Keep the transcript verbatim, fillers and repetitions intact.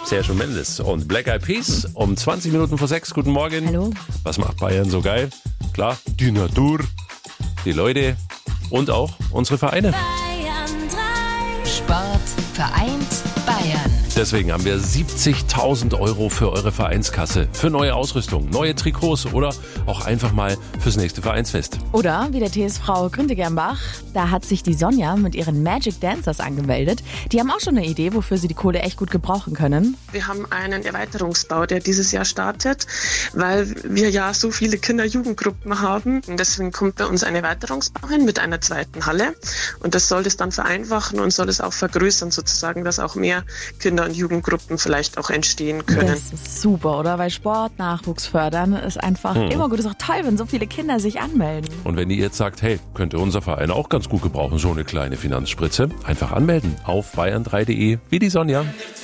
Sergio Mendes und Black Eyed Peas um zwanzig Minuten vor sechs. Guten Morgen. Hallo. Was macht Bayern so geil? Klar, die Natur, die Leute und auch unsere Vereine. Bayern drei. Sport vereint Bayern. Deswegen haben wir siebzigtausend Euro für eure Vereinskasse. Für neue Ausrüstung, neue Trikots oder auch einfach mal fürs nächste Vereinsfest. Oder wie der T S V Gründe-Germbach, da hat sich die Sonja mit ihren Magic Dancers angemeldet. Die haben auch schon eine Idee, wofür sie die Kohle echt gut gebrauchen können. Wir haben einen Erweiterungsbau, der dieses Jahr startet, weil wir ja so viele Kinder-Jugendgruppen haben. Und deswegen kommt bei uns ein Erweiterungsbau hin mit einer zweiten Halle. Und das soll es dann vereinfachen und soll es auch vergrößern sozusagen, dass auch mehr Kinder- und Jugendgruppen vielleicht auch entstehen können. Das ist super, oder? Weil Sport, Nachwuchs fördern ist einfach hm. immer gut. Es ist auch toll, wenn so viele Kinder sich anmelden. Und wenn ihr jetzt sagt, hey, könnte unser Verein auch ganz gut gebrauchen, so eine kleine Finanzspritze, einfach anmelden auf bayern drei punkt de wie die Sonja.